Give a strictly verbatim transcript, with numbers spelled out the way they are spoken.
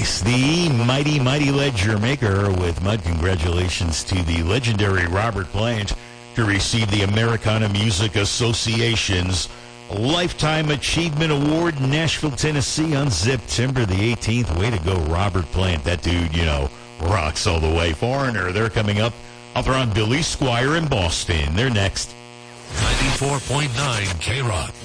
Nice. The mighty, mighty Ledger Maker with Mud. Congratulations to the legendary Robert Plant to receive the Americana Music Association's Lifetime Achievement Award in Nashville, Tennessee on September the eighteenth. Way to go, Robert Plant. That dude, you know, rocks all the way. Foreigner, they're coming up. Out there on Billy Squire in Boston. They're next. ninety-four point nine K-Rock.